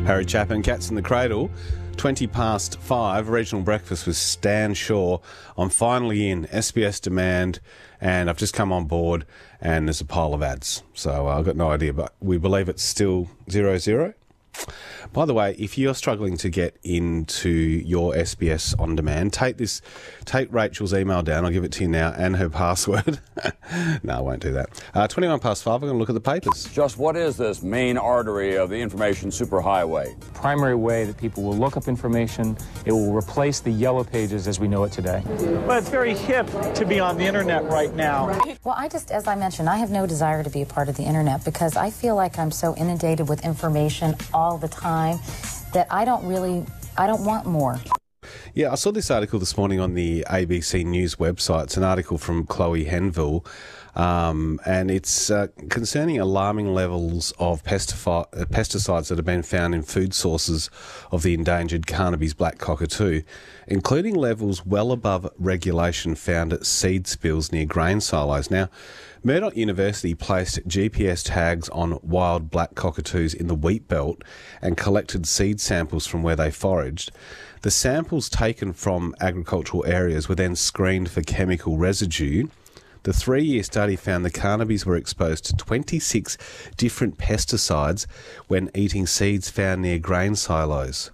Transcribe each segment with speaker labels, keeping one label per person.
Speaker 1: Harry Chapman, Cats in the Cradle. 20 past 5, regional breakfast with Stan Shaw. I'm finally in SBS Demand, and I've just come on board, and there's a pile of ads. So I've got no idea, but we believe it's still 0-0. By the way, if you're struggling to get into your SBS On Demand, take Rachel's email down. I'll give it to you now, and her password. No, I won't do that. 21 past 5, we're going to look at the papers.
Speaker 2: Just what is this main artery of the information superhighway?
Speaker 3: Primary way that people will look up information. It will replace the yellow pages as we know it today.
Speaker 4: Well, it's very hip to be on the internet right now.
Speaker 5: Well, as I mentioned, I have no desire to be a part of the internet because I feel like I'm so inundated with information all the time that I don't want more.
Speaker 1: Yeah, I saw this article this morning on the ABC News website. It's an article from Chloe Henville, and it's concerning alarming levels of pesticides that have been found in food sources of the endangered Carnaby's black cockatoo, including levels well above regulation found at seed spills near grain silos. Now, Murdoch University placed GPS tags on wild black cockatoos in the wheat belt and collected seed samples from where they foraged. The samples taken from agricultural areas were then screened for chemical residue. The 3-year study found the Carnabys were exposed to 26 different pesticides when eating seeds found near grain silos.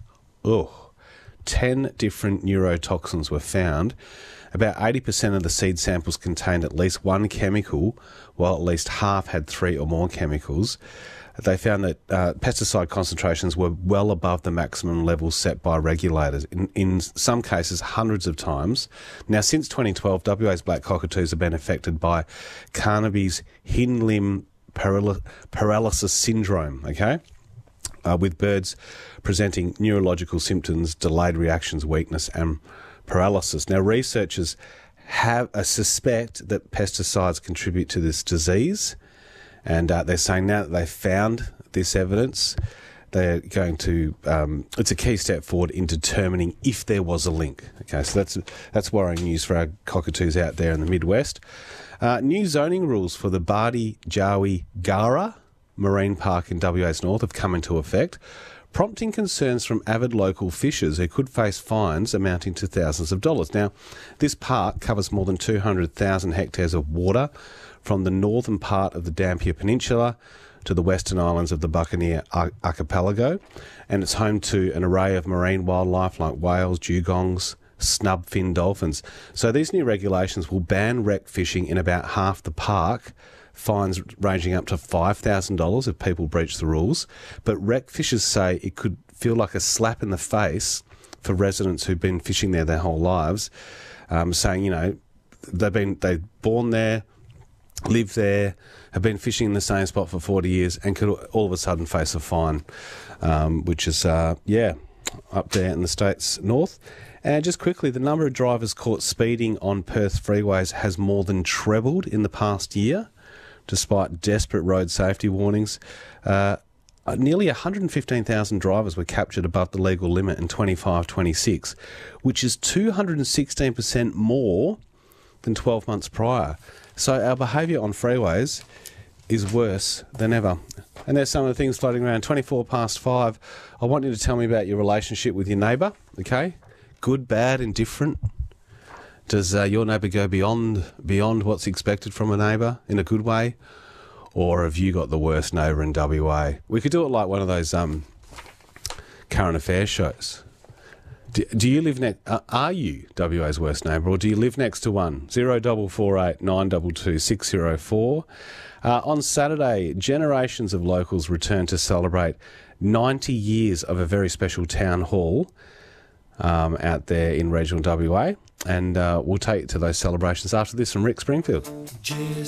Speaker 1: 10 different neurotoxins were found. About 80% of the seed samples contained at least one chemical, while at least half had 3 or more chemicals. They found that pesticide concentrations were well above the maximum levels set by regulators, in some cases hundreds of times. Now, since 2012, WA's black cockatoos have been affected by Carnaby's hind limb paralysis syndrome, with birds presenting neurological symptoms, delayed reactions, weakness and paralysis. Now, researchers have a suspect that pesticides contribute to this disease, and they're saying now that they've found this evidence, they're going to, it's a key step forward in determining if there was a link. Okay, so that's worrying news for our cockatoos out there in the Midwest. New zoning rules for the Bardi Jawi Gara Marine Park in WA's north have come into effect, prompting concerns from avid local fishers who could face fines amounting to thousands of dollars. Now, this park covers more than 200,000 hectares of water from the northern part of the Dampier Peninsula to the western islands of the Buccaneer Archipelago, and it's home to an array of marine wildlife like whales, dugongs, snub-fin dolphins. So these new regulations will ban wreck fishing in about half the park, fines ranging up to $5,000 if people breach the rules. But wreck fishers say it could feel like a slap in the face for residents who've been fishing there their whole lives, saying, they've born there, live there, have been fishing in the same spot for 40 years and could all of a sudden face a fine, which is, up there in the states north. And just quickly, the number of drivers caught speeding on Perth freeways has more than trebled in the past year, despite desperate road safety warnings. Nearly 115,000 drivers were captured above the legal limit in 25-26, which is 216% more than 12 months prior. So our behaviour on freeways is worse than ever. And there's some of the things floating around. 24 past 5. I want you to tell me about your relationship with your neighbour, okay? Good, bad, indifferent. Does your neighbour go beyond what's expected from a neighbour in a good way? Or have you got the worst neighbour in WA? We could do it like one of those current affairs shows. Do you live next? Are you WA's worst neighbour, or do you live next to one? 0448 922 604. On Saturday, generations of locals return to celebrate 90 years of a very special town hall out there in regional WA, and we'll take you to those celebrations after this from Rick Springfield.